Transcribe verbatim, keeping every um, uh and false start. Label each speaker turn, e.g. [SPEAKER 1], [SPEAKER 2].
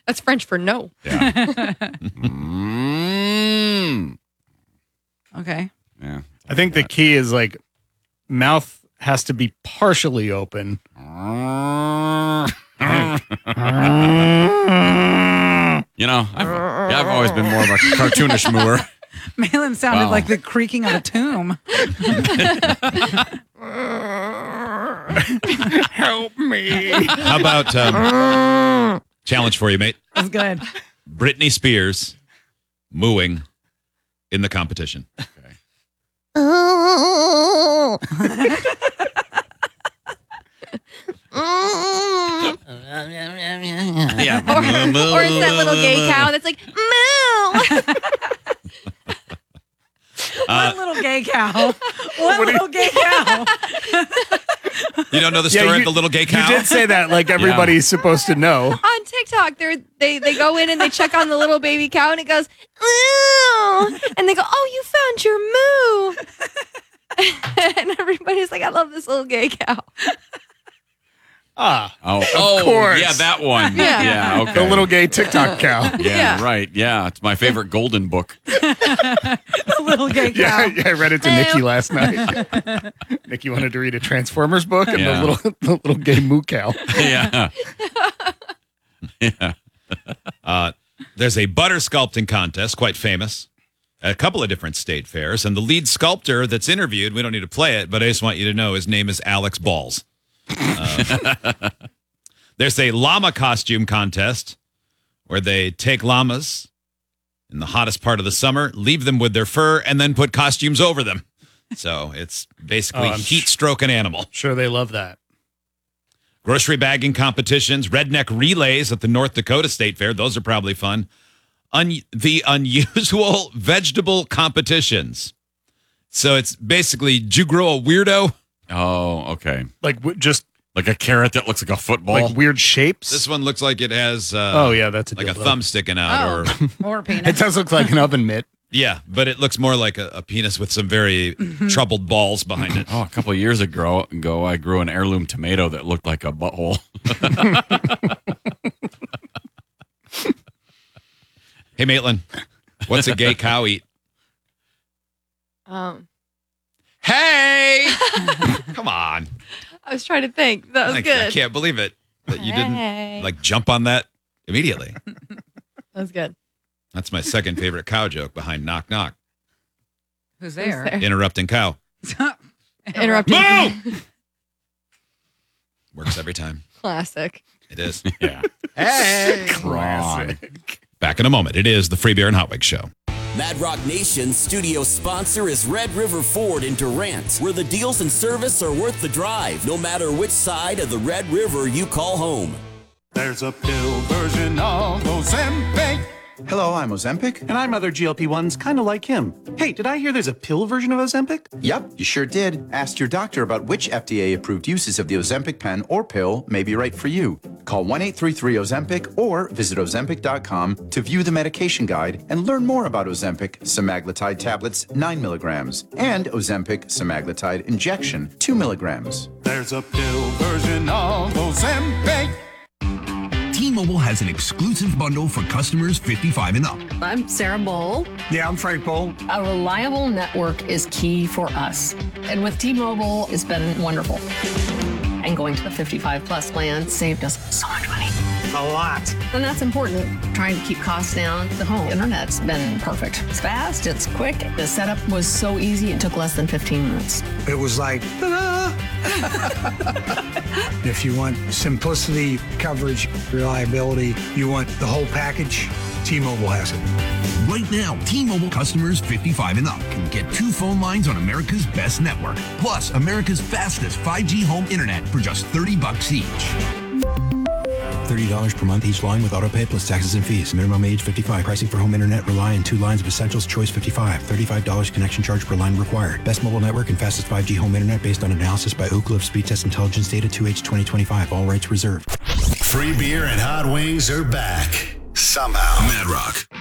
[SPEAKER 1] That's French for no.
[SPEAKER 2] Yeah. mm.
[SPEAKER 3] Okay.
[SPEAKER 2] Yeah.
[SPEAKER 4] I think the key is like mouth has to be partially open.
[SPEAKER 2] You know, I've, yeah, I've always been more of a cartoonish mooer.
[SPEAKER 3] Malin sounded
[SPEAKER 2] Wow.
[SPEAKER 3] like the creaking of a tomb.
[SPEAKER 4] Help me.
[SPEAKER 5] How about um, challenge for you, mate?
[SPEAKER 3] That's good.
[SPEAKER 5] Britney Spears mooing in the competition.
[SPEAKER 2] Okay.
[SPEAKER 5] Yeah.
[SPEAKER 1] Or, or it's that little gay cow that's like, moo.
[SPEAKER 5] Uh,
[SPEAKER 3] One little gay cow. One little gay cow.
[SPEAKER 5] You don't know the
[SPEAKER 4] Yeah,
[SPEAKER 5] story
[SPEAKER 4] you-
[SPEAKER 5] of the little gay cow?
[SPEAKER 4] You did say that like everybody's supposed to know.
[SPEAKER 1] On TikTok, they they they go in and they check on the little baby cow, and it goes, moo. And they go, oh, you found your moo. And everybody's like, I love this little gay cow.
[SPEAKER 4] Ah,
[SPEAKER 2] Oh, oh,
[SPEAKER 4] course.
[SPEAKER 2] yeah, that one.
[SPEAKER 1] Yeah.
[SPEAKER 2] Yeah, okay.
[SPEAKER 4] the little gay TikTok cow.
[SPEAKER 2] Yeah,
[SPEAKER 1] Yeah.
[SPEAKER 2] right. Yeah, it's my favorite golden book.
[SPEAKER 3] The little gay cow.
[SPEAKER 4] Yeah, yeah, I read it to Nikki last night. Nikki wanted to read a Transformers book and
[SPEAKER 2] Yeah.
[SPEAKER 4] the little the little gay moo cow.
[SPEAKER 2] Yeah. Yeah.
[SPEAKER 5] Uh, there's a butter sculpting contest, quite famous, at a couple of different state fairs. And the lead sculptor that's interviewed, we don't need to play it, but I just want you to know his name is Alex Balls. Uh, there's a llama costume contest where they take llamas in the hottest part of the summer, leave them with their fur, and then put costumes over them. So it's basically
[SPEAKER 4] Oh, I'm
[SPEAKER 5] heat stroke an animal.
[SPEAKER 4] Sure, they love that.
[SPEAKER 5] Grocery bagging competitions, redneck relays at the North Dakota State Fair. Those are probably fun. Un- the unusual vegetable competitions. So it's basically, did you grow a weirdo?
[SPEAKER 2] Oh, okay.
[SPEAKER 4] Like w- just
[SPEAKER 2] Like a carrot that looks like a football.
[SPEAKER 4] like weird shapes.
[SPEAKER 5] This one looks like it has uh,
[SPEAKER 4] oh yeah, that's a
[SPEAKER 5] like a
[SPEAKER 4] dildo.
[SPEAKER 5] thumb sticking out.
[SPEAKER 3] Oh.
[SPEAKER 5] Or
[SPEAKER 3] Or penis.
[SPEAKER 4] It does look like an oven mitt.
[SPEAKER 5] yeah, but it looks more like a, a penis with some very troubled balls behind it.
[SPEAKER 2] Oh, a couple of years ago, ago, I grew an heirloom tomato that looked like a butthole.
[SPEAKER 5] Hey, Maitland, what's a gay cow eat?
[SPEAKER 1] Um,
[SPEAKER 5] Hey! Come on.
[SPEAKER 1] I was trying to think. That was
[SPEAKER 5] I,
[SPEAKER 1] good.
[SPEAKER 5] I can't believe it that you
[SPEAKER 1] Hey.
[SPEAKER 5] didn't like jump on that immediately.
[SPEAKER 1] That was good.
[SPEAKER 5] That's my second favorite cow joke behind Knock Knock.
[SPEAKER 3] Who's
[SPEAKER 1] Who's
[SPEAKER 3] there?
[SPEAKER 1] there?
[SPEAKER 5] Interrupting cow.
[SPEAKER 1] Interrupting.
[SPEAKER 5] Moo! Works every time.
[SPEAKER 1] Classic.
[SPEAKER 5] It is.
[SPEAKER 2] Yeah.
[SPEAKER 5] Hey!
[SPEAKER 2] Wrong.
[SPEAKER 5] Back in a moment. It is the Free Beer and Hot Wings Show.
[SPEAKER 6] Mad Rock Nation's studio sponsor is Red River Ford in Durant, where the deals and service are worth the drive, no matter which side of the Red River you call home.
[SPEAKER 7] There's a pill version of Ozempic.
[SPEAKER 8] Hello, I'm Ozempic.
[SPEAKER 7] And I'm other G L P ones kind of like him. Hey, did I hear there's a pill version of Ozempic?
[SPEAKER 8] Yep, you sure did. Ask your doctor about which F D A-approved uses of the Ozempic pen or pill may be right for you. Call one eight three three Ozempic or visit Ozempic dot com to view the medication guide and learn more about Ozempic semaglutide tablets nine milligrams and Ozempic semaglutide injection two milligrams.
[SPEAKER 7] There's a pill version of Ozempic.
[SPEAKER 9] T-Mobile has an exclusive bundle for customers fifty-five and up.
[SPEAKER 10] I'm Sarah Bowl.
[SPEAKER 7] Yeah, I'm Frank Bowl.
[SPEAKER 10] A reliable network is key for us. And with T-Mobile, it's been wonderful. And going to the fifty-five plus plan saved us so much money.
[SPEAKER 7] A lot.
[SPEAKER 10] And that's important, trying to keep costs down. The home internet's been perfect. It's fast, it's quick. The setup was so easy, it took less than fifteen minutes.
[SPEAKER 7] It was like, ta-da! If you want simplicity, coverage, reliability, you want the whole package, T-Mobile has it.
[SPEAKER 9] Right now, T-Mobile customers fifty-five and up can get two phone lines on America's best network, plus America's fastest five G home internet for just thirty bucks each.
[SPEAKER 11] thirty dollars per month each line with autopay plus taxes and fees. Minimum age fifty-five. Pricing for home internet rely on two lines of Essentials Choice fifty-five. thirty-five dollars connection charge per line required. Best mobile network and fastest five G home internet based on analysis by Oak Cliff Speed Test Intelligence Data two H twenty twenty-five. All rights reserved.
[SPEAKER 12] Free Beer and Hot Wings are back. Somehow.
[SPEAKER 9] Mad Rock.